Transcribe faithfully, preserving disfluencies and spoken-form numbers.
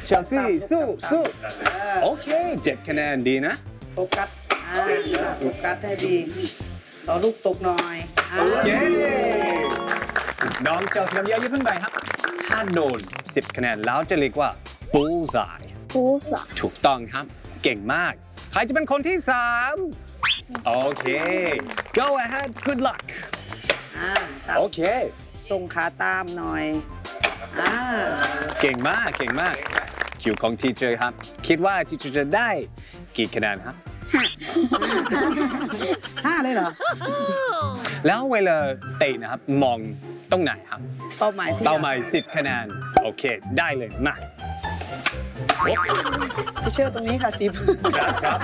เชลซีสู้สู้โอเคเจ็ดคะแนนดีนะโฟกัสอ่าโฟกัสให้ดีต่อลูกตกหน่อยอ่าเย้น้องเชลซีน้ำเยอะยิ่งขึ้นไปครับถ้าโดนสิบคะแนนแล้วจะเรียกว่า bullseye ปูสะถูกต้องครับ เก่งมาก ใครจะเป็นคนที่สามโอเค go ahead good luck อ่าตามโอเคส่งขาตามหน่อยอ่าเก่งมาก เก่งมาก คิวของทีเจอร์ครับ คิดว่าทีเจอร์จะได้กี่คะแนนครับห้าเลยเหรอแล้วเวลาเตะนะครับ มองตรงไหนครับเป้าหมายที่เป้าหมายสิบคะแนน โอเค ได้เลย มาที่เชื่อตรงนี้ค่ะสิบครับครับ